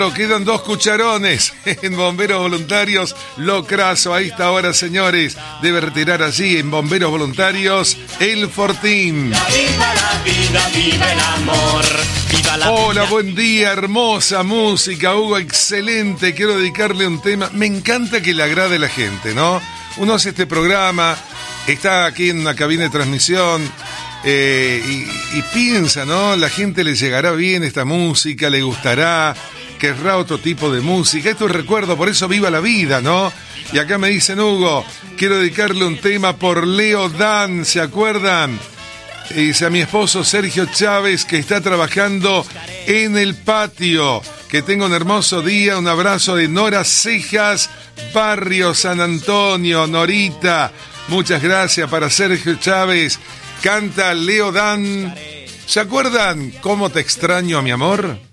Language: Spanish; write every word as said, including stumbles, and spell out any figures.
Quedan dos cucharones en Bomberos Voluntarios. Lo Craso, a esta hora, señores, debe retirar allí en Bomberos Voluntarios el Fortín. Viva la vida, viva el amor. Viva la Hola, vida. buen día, hermosa música, Hugo, excelente. Quiero dedicarle un tema. Me encanta que le agrade a la gente, ¿no? Uno hace este programa, está aquí en una cabina de transmisión. Eh, y, y piensa, ¿no? La gente le llegará bien esta música, le gustará, querrá otro tipo de música. Esto es recuerdo, por eso viva la vida, ¿no? Y acá me dicen, Hugo, quiero dedicarle un tema por Leo Dan, ¿se acuerdan? Y dice a mi esposo Sergio Chávez, que está trabajando en el patio. Que tenga un hermoso día, un abrazo de Nora Cejas, Barrio San Antonio, Norita. Muchas gracias para Sergio Chávez. Canta Leo Dan. ¿Se acuerdan cómo te extraño, mi amor?